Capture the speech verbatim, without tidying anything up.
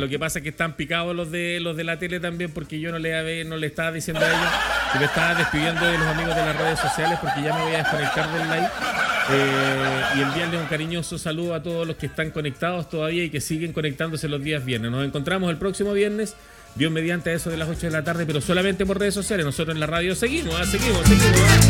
lo que pasa es que están picados los de los de la tele también, porque yo no le, no le estaba diciendo a ellos que me estaba despidiendo de los amigos de las redes sociales, porque ya me voy a desconectar del live. Eh, y enviarles un cariñoso saludo a todos los que están conectados todavía y que siguen conectándose los días viernes. Nos encontramos el próximo viernes, Dios mediante, a eso de las ocho de la tarde, pero solamente por redes sociales. Nosotros en la radio seguimos, ¿eh? seguimos, seguimos.